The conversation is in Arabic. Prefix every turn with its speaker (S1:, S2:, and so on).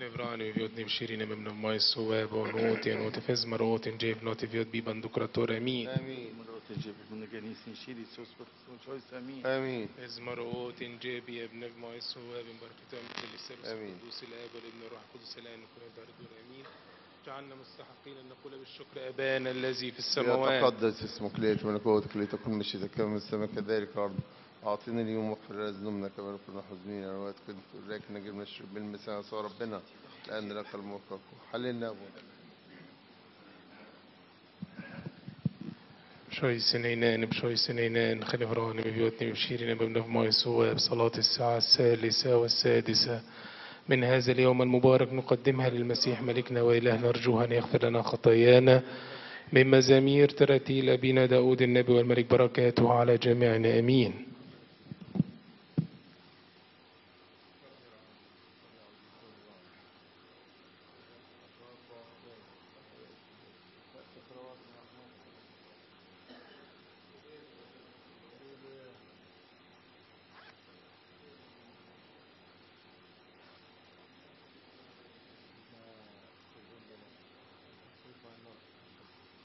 S1: Vrani vjotnim širinim emnom majsu evo notin fez marotin jev noti vjot biban dukrator amin.
S2: آمين
S3: مرات جيب من جنيسين شيري سوسبت وشويس أمين.
S2: آمين
S1: فez marotin jebi ابن majsu ابن بركتهم كل السبس
S2: آمين.
S1: القدوس الاب والابن الروح القدس الان وكل دار امين. جعلنا مستحقين ان نقول بالشكر ابانا الذي في السماوات.
S2: يتقدس اسمك ليت ملكوتك لتكن مشيئتك كما في السماء كذلك في الأرض. أعطينا اليوم واغفر ذنوبنا كما نغفر حزنين أوقات كنت إليك نجيب نشرب بالمساء صار ربنا لأن لك الملك حللنا أبونا.
S1: بشوي سنينان خنفران ببيوتني بشيرنا بمنف مايسوة بصلاة الساعة الثالثة والسادسة من هذا اليوم المبارك نقدمها للمسيح ملكنا وإلهنا نرجوها أن يغفر لنا خطايانا من مزامير تراتيل أبينا داود النبي والملك بركاته على جميعنا أمين.